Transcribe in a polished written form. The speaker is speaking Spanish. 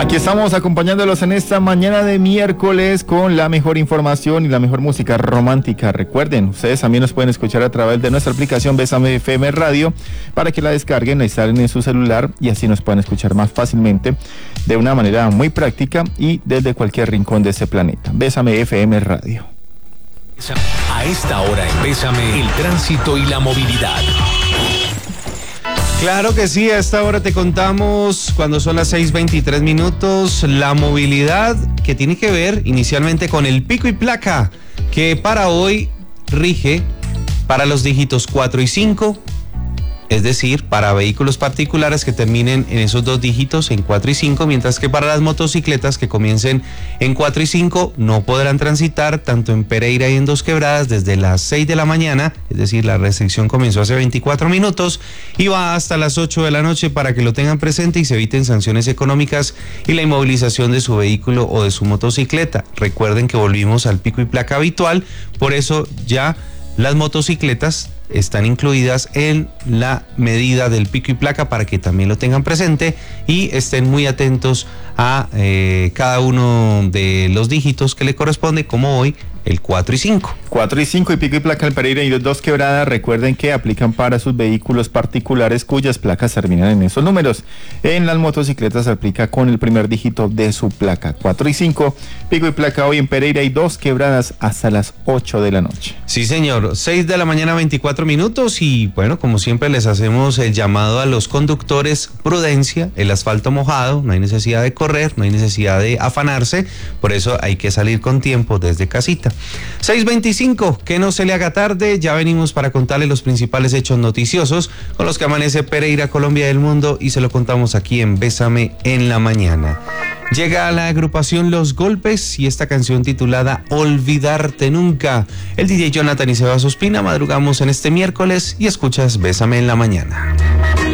Aquí estamos acompañándolos en esta mañana de miércoles con la mejor información y la mejor música romántica. Recuerden, ustedes también nos pueden escuchar a través de nuestra aplicación Bésame FM Radio para que la descarguen, la instalen en su celular y así nos puedan escuchar más fácilmente de una manera muy práctica y desde cualquier rincón de este planeta. Bésame FM Radio. A esta hora en Bésame, el tránsito y la movilidad. Claro que sí, a esta hora te contamos, cuando son las 6:23 minutos, la movilidad que tiene que ver inicialmente con el pico y placa, que para hoy rige para los dígitos 4 y 5, es decir, para vehículos particulares que terminen en esos dos dígitos, en 4 y 5, mientras que para las motocicletas que comiencen en 4 y 5 no podrán transitar tanto en Pereira y en Dos Quebradas desde las 6 de la mañana, es decir, la restricción comenzó hace 24 minutos y va hasta las 8 de la noche para que lo tengan presente y se eviten sanciones económicas y la inmovilización de su vehículo o de su motocicleta. Recuerden que volvimos al pico y placa habitual, por eso ya las motocicletas están incluidas en la medida del pico y placa para que también lo tengan presente y estén muy atentos a cada uno de los dígitos que le corresponde, como hoy el 4 y 5. 4 y 5 y pico y placa en Pereira y Dos Quebradas. Recuerden que aplican para sus vehículos particulares cuyas placas terminan en esos números. En las motocicletas se aplica con el primer dígito de su placa. 4 y 5, pico y placa hoy en Pereira y Dos Quebradas hasta las 8 de la noche. Sí, señor. 6 de la mañana, 24 minutos y bueno, como siempre les hacemos el llamado a los conductores: prudencia, el asfalto mojado, no hay necesidad de correr, no hay necesidad de afanarse, por eso hay que salir con tiempo desde casita. 6:25, que no se le haga tarde, ya venimos para contarle los principales hechos noticiosos con los que amanece Pereira, Colombia y el mundo, y se lo contamos aquí en Bésame en la mañana. Llega a la agrupación Los Golpes y esta canción titulada Olvidarte Nunca. El DJ Jonathan y Sebas Ospina madrugamos en este miércoles y escuchas Bésame en la mañana.